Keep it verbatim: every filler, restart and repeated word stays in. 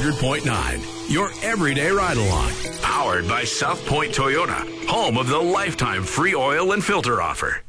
hundred point nine, your everyday ride-along. Powered by South Point Toyota, home of the lifetime free oil and filter offer.